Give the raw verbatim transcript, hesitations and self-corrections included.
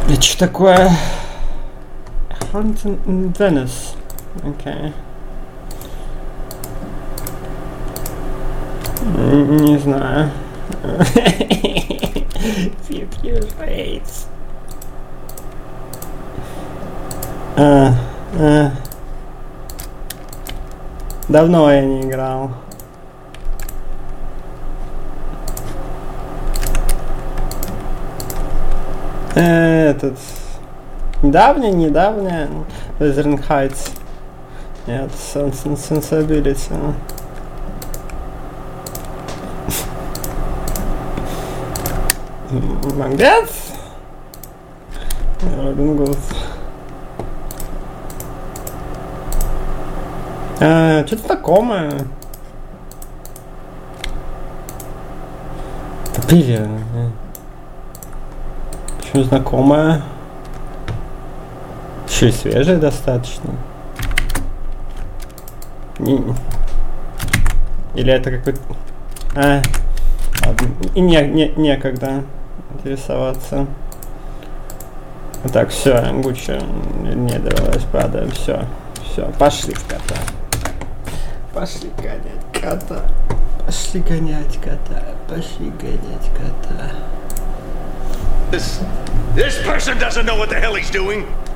Это что такое? Haunted in Venice. Окей. Не знаю. а, а. Давно я не играл. Этот... Недавний, недавний. Wuthering Heights. Нет, Sensibility. Макбет? Робин Гуд. А, что-то знакомое. Папилья. Почему знакомое? Еще и свежее достаточно. Не... Или это какой-то... А, ладно. И не, не, некогда интересоваться. Так, все, Гуччи не давалось, падаем, все, все, пошли в кота. Пошли гонять кота. Пошли гонять кота. Пошли гонять кота. This, this person doesn't know what the hell he's doing.